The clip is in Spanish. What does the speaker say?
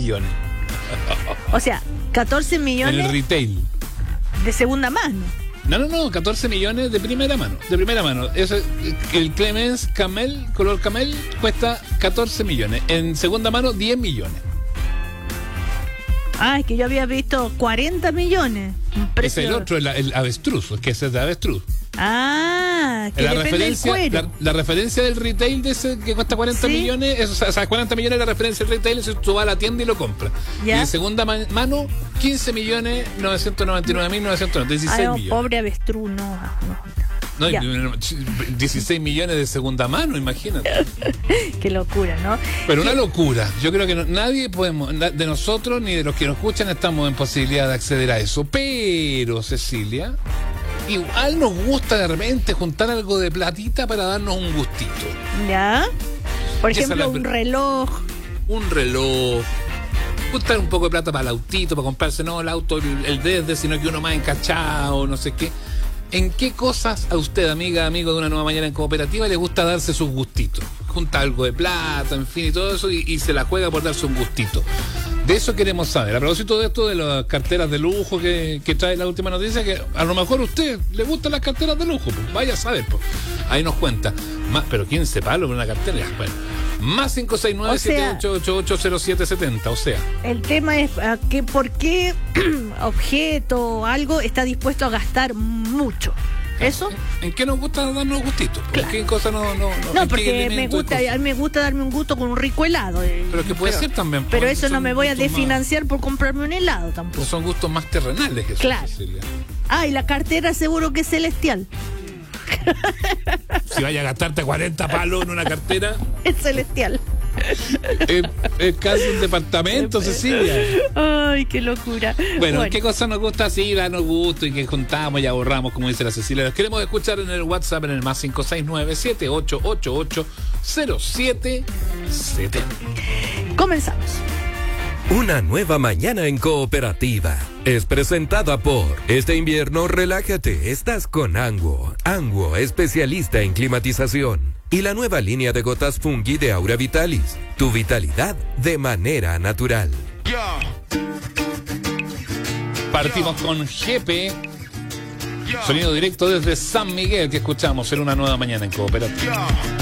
millones. O sea, 14 millones En el retail. de segunda mano. No, 14 millones de primera mano. De primera mano. Eso, el Clemens Camel, color camel, cuesta 14 millones. En segunda mano, 10 millones. Ah, es que yo había visto 40 millones. Un precio... Es el otro, el avestruz, que ese es de avestruz. Ah, que depende del cuero. La referencia del retail de ese que cuesta 40 millones, o sea, 40 millones es la referencia del retail, eso tú vas a la tienda y lo compras. ¿Ya? Y en segunda mano, 15 millones 999.990, 16 millones. Pobre avestruz, no. No, 16 millones de segunda mano, imagínate. Qué locura, ¿no? Pero una locura. Yo creo que nadie podemos, de nosotros ni de los que nos escuchan, estamos en posibilidad de acceder a eso. Pero, Cecilia, igual nos gusta de repente juntar algo de platita para darnos un gustito. ¿Ya? Por ejemplo, un reloj. Un reloj. Juntar un poco de plata para el autito, para comprarse no el auto, el desde, sino que uno más encachado, no sé qué. ¿En qué cosas a usted, amiga, amigo de Una Nueva Mañana en Cooperativa, le gusta darse sus gustitos? Junta algo de plata, en fin, y todo eso, y se la juega por darse un gustito. De eso queremos saber. A propósito de esto, de las carteras de lujo que trae la última noticia, que a lo mejor a usted le gustan las carteras de lujo, pues vaya a saber, pues. Ahí nos cuenta. Pero 15 palos por una cartera, ya, bueno. Más 569-7888-0770, o sea. El tema es que por qué objeto o algo está dispuesto a gastar mucho. ¿Eso? ¿En qué nos gusta darnos gustitos? Claro. ¿En qué cosa no? No, porque a mí me gusta darme un gusto con un rico helado. Pero que puede ser también. Pero eso no me voy a desfinanciar por comprarme un helado tampoco. Son gustos más terrenales que eso, claro. Cecilia. Ah, y la cartera seguro que es celestial. Si vaya a gastarte 40 palos en una cartera. Es celestial. Es casi un departamento, Cecilia. Ay, qué locura. Bueno, ¿qué cosa nos gusta así? Darnos gusto y que juntamos y ahorramos, como dice la Cecilia. Los queremos escuchar en el WhatsApp en el más 569-7888-0770. Comenzamos. Una nueva mañana en Cooperativa es presentada por este invierno relájate, estás con Anguo. Anguo, especialista en climatización. Y la nueva línea de gotas Fungi de Aura Vitalis, tu vitalidad de manera natural. Partimos con GP, sonido directo desde San Miguel, que escuchamos en Una Nueva Mañana en Cooperativa.